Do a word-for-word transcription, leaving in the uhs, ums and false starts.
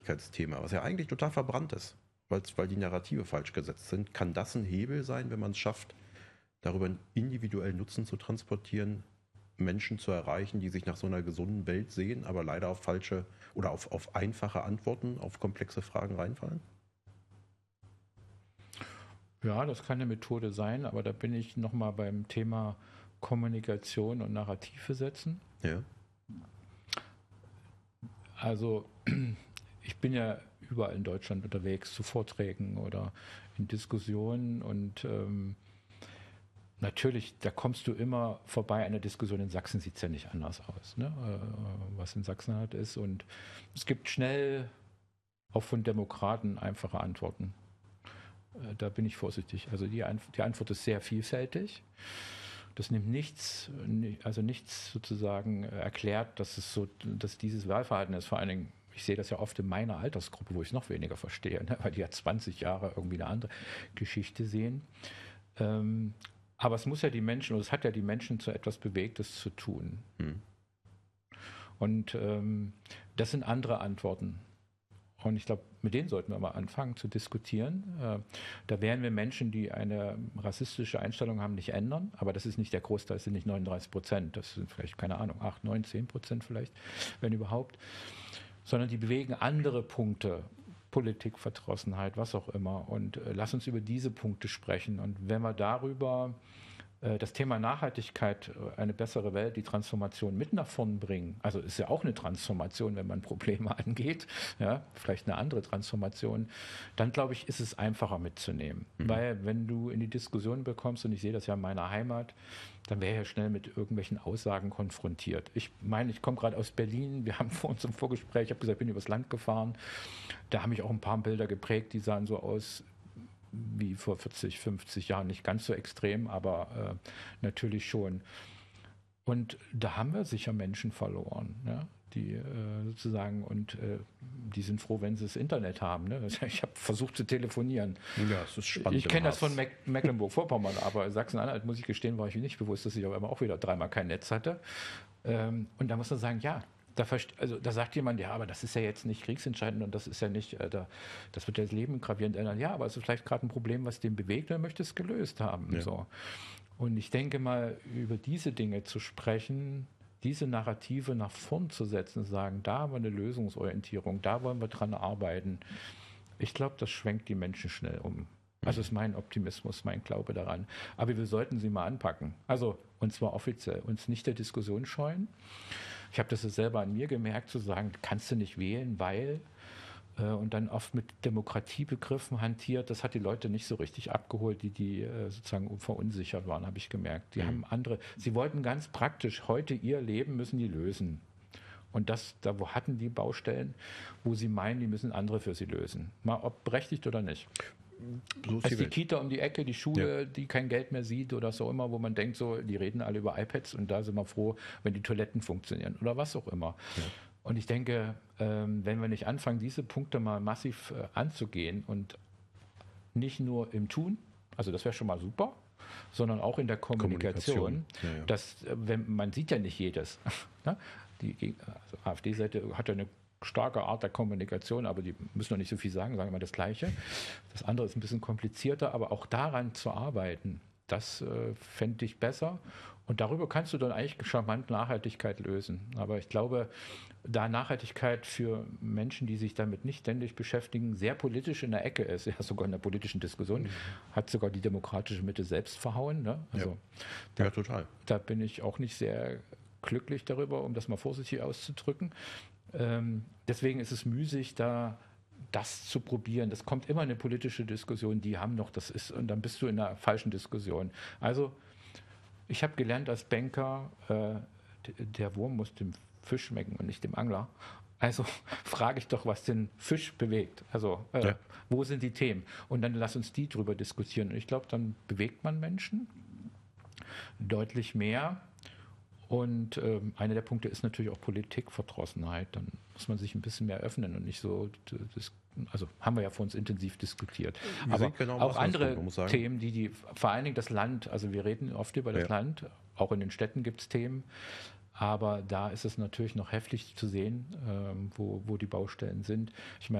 Nachhaltigkeitsthema, was ja eigentlich total verbrannt ist, weil's, weil die Narrative falsch gesetzt sind, kann das ein Hebel sein, wenn man es schafft, darüber einen individuellen Nutzen zu transportieren, Menschen zu erreichen, die sich nach so einer gesunden Welt sehen, aber leider auf falsche oder auf, auf einfache Antworten auf komplexe Fragen reinfallen? Ja, das kann eine Methode sein, aber da bin ich nochmal beim Thema Kommunikation und Narrative setzen. Ja. Also ich bin ja überall in Deutschland unterwegs zu Vorträgen oder in Diskussionen und ähm, natürlich, da kommst du immer vorbei. Eine Diskussion in Sachsen sieht es ja nicht anders aus, ne? äh, was in Sachsen-Anhalt ist. Und es gibt schnell auch von Demokraten einfache Antworten. Äh, da bin ich vorsichtig. Also die, Anf- die Antwort ist sehr vielfältig. Das nimmt nichts, also nichts sozusagen erklärt, dass es so, dass dieses Wahlverhalten ist. Vor allen Dingen, ich sehe das ja oft in meiner Altersgruppe, wo ich es noch weniger verstehe, ne? Weil die ja zwanzig Jahre irgendwie eine andere Geschichte sehen. Ähm, aber es muss ja die Menschen, oder es hat ja die Menschen zu etwas Bewegtes zu tun. Hm. Und ähm, das sind andere Antworten. Und ich glaube, mit denen sollten wir mal anfangen zu diskutieren. Äh, da werden wir Menschen, die eine rassistische Einstellung haben, nicht ändern. Aber das ist nicht der Großteil, das sind nicht neununddreißig Prozent. Das sind vielleicht, keine Ahnung, acht, neun, zehn Prozent vielleicht, wenn überhaupt. Sondern die bewegen andere Punkte. Politik, Verdrossenheit, was auch immer. Und äh, lass uns über diese Punkte sprechen. Und wenn wir darüber äh, das Thema Nachhaltigkeit, äh, eine bessere Welt, die Transformation mit nach vorn bringen, also ist ja auch eine Transformation, wenn man Probleme angeht, ja, vielleicht eine andere Transformation, dann glaube ich, ist es einfacher mitzunehmen. Mhm. Weil wenn du in die Diskussion bekommst, und ich sehe das ja in meiner Heimat, dann wäre ja schnell mit irgendwelchen Aussagen konfrontiert. Ich meine, ich komme gerade aus Berlin, wir haben vor uns im Vorgespräch, ich habe gesagt, ich bin übers Land gefahren, da haben mich auch ein paar Bilder geprägt, die sahen so aus wie vor vierzig, fünfzig Jahren, nicht ganz so extrem, aber äh, natürlich schon. Und da haben wir sicher Menschen verloren, ja, die äh, sozusagen, und äh, die sind froh, wenn sie das Internet haben. Ne? Ich habe versucht zu telefonieren. Ja, es ist spannend. Ich kenne das von Meck- Mecklenburg-Vorpommern, aber Sachsen-Anhalt, muss ich gestehen, war ich mir nicht bewusst, dass ich auf einmal auch wieder dreimal kein Netz hatte. Ähm, und da muss man sagen, ja, da, also, da sagt jemand, ja, aber das ist ja jetzt nicht kriegsentscheidend und das ist ja nicht, äh, da, das wird ja das Leben gravierend ändern. Ja, aber es ist vielleicht gerade ein Problem, was den bewegt, und er möchte es gelöst haben. Ja. So. Und ich denke mal, über diese Dinge zu sprechen, diese Narrative nach vorn zu setzen, sagen, da haben wir eine Lösungsorientierung, da wollen wir dran arbeiten. Ich glaube, das schwenkt die Menschen schnell um. Also ist mein Optimismus, mein Glaube daran. Aber wir sollten sie mal anpacken. Also, und zwar offiziell, uns nicht der Diskussion scheuen. Ich habe das selber an mir gemerkt, zu sagen, kannst du nicht wählen, weil, äh, und dann oft mit Demokratiebegriffen hantiert. Das hat die Leute nicht so richtig abgeholt, die, die äh, sozusagen verunsichert waren, habe ich gemerkt. Die mhm. haben andere, sie wollten ganz praktisch heute ihr Leben müssen die lösen. Und das, da wo hatten die Baustellen, wo sie meinen, die müssen andere für sie lösen. Mal ob berechtigt oder nicht. So ist also die, die Kita um die Ecke, die Schule, ja. die kein Geld mehr sieht oder so immer, wo man denkt, so, die reden alle über iPads und da sind wir froh, wenn die Toiletten funktionieren oder was auch immer. Ja. Und ich denke, ähm, wenn wir nicht anfangen, diese Punkte mal massiv äh, anzugehen und nicht nur im Tun, also das wäre schon mal super, sondern auch in der Kommunikation. Kommunikation. Ja, ja. Dass, äh, wenn, man sieht ja nicht jedes. Die also AfD-Seite hat ja eine starke Art der Kommunikation, aber die müssen noch nicht so viel sagen, sagen immer das Gleiche. Das andere ist ein bisschen komplizierter, aber auch daran zu arbeiten, das äh, fände ich besser. Und darüber kannst du dann eigentlich charmant Nachhaltigkeit lösen. Aber ich glaube, da Nachhaltigkeit für Menschen, die sich damit nicht ständig beschäftigen, sehr politisch in der Ecke ist, ja sogar in der politischen Diskussion, mhm. hat sogar die demokratische Mitte selbst verhauen. Ne? Also, ja. Da, ja, total. Da bin ich auch nicht sehr glücklich darüber, um das mal vorsichtig auszudrücken. Ähm, deswegen ist es müßig, da das zu probieren. Das kommt immer eine politische Diskussion, die haben noch, das ist, und dann bist du in einer falschen Diskussion. Also ich habe gelernt als Banker, äh, der Wurm muss dem Fisch schmecken und nicht dem Angler. Also frage ich doch, was den Fisch bewegt. Also äh, ja. wo sind die Themen? Und dann lass uns die drüber diskutieren. Und ich glaube, dann bewegt man Menschen deutlich mehr. Und ähm, einer der Punkte ist natürlich auch Politikverdrossenheit. Dann muss man sich ein bisschen mehr öffnen und nicht so, das, also haben wir ja vor uns intensiv diskutiert. Wir Aber genau auch andere Themen, die, die vor allen Dingen das Land, also wir reden oft über das ja. Land, auch in den Städten gibt es Themen, Aber da ist es natürlich noch heftig zu sehen, ähm, wo, wo die Baustellen sind. Ich meine,